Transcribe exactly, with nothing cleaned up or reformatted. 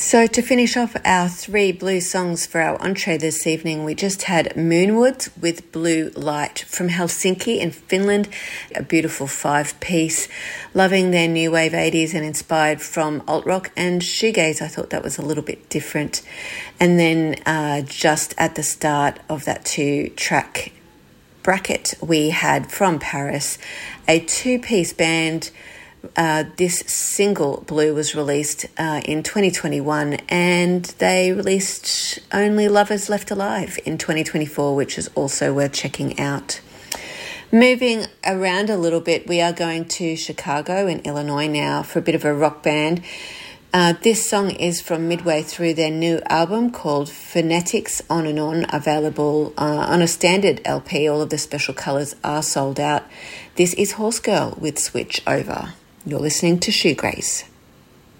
So to finish off our three blues songs for our entree this evening, we just had Moonwoods with Blue Light from Helsinki in Finland, a beautiful five-piece, loving their new wave eighties and inspired from alt-rock and shoegaze. I thought that was a little bit different. And then uh, just at the start of that two-track bracket, we had from Paris a two-piece band. Uh, this single, Blue, was released uh, in twenty twenty-one, and they released Only Lovers Left Alive in twenty twenty-four, which is also worth checking out. Moving around a little bit, we are going to Chicago in Illinois now for a bit of a rock band. Uh, this song is from midway through their new album called Phonetics On and On, available uh, on a standard L P. All of the special colours are sold out. This is Horse Girl with Switch Over. You're listening to Shoegaze.